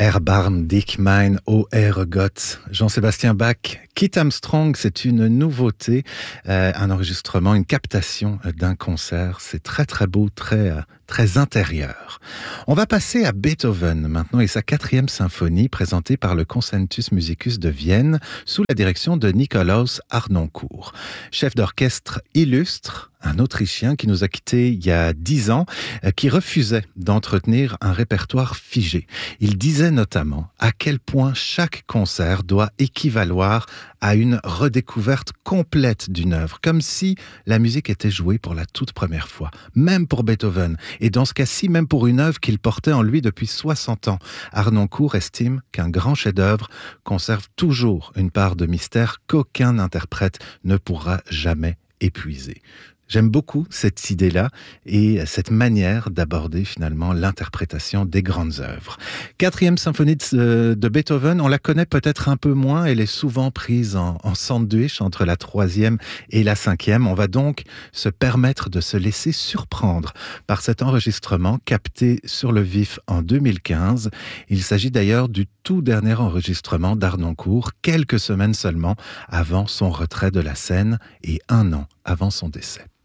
Barn, Dick Mein, O Gott, Jean-Sébastien Bach, Kit Armstrong, c'est une nouveauté, un enregistrement, une captation d'un concert. C'est très très beau, très intérieur. On va passer à Beethoven maintenant et sa 4e symphonie présentée par le Concertus Musicus de Vienne sous la direction de Nikolaus Harnoncourt. Chef d'orchestre illustre, un Autrichien qui nous a quittés il y a 10 ans, qui refusait d'entretenir un répertoire figé. Il disait notamment à quel point chaque concert doit équivaloir à une redécouverte complète d'une œuvre, comme si la musique était jouée pour la toute première fois, même pour Beethoven, et dans ce cas-ci, même pour une œuvre qu'il portait en lui depuis 60 ans. Harnoncourt estime qu'un grand chef-d'œuvre conserve toujours une part de mystère qu'aucun interprète ne pourra jamais épuiser. J'aime beaucoup cette idée-là et cette manière d'aborder finalement l'interprétation des grandes œuvres. 4e symphonie de Beethoven, on la connaît peut-être un peu moins, elle est souvent prise en sandwich entre la 3e et la 5e. On va donc se permettre de se laisser surprendre par cet enregistrement capté sur le vif en 2015. Il s'agit d'ailleurs du tout dernier enregistrement d'Harnoncourt, quelques semaines seulement avant son retrait de la scène et 1 an avant son décès.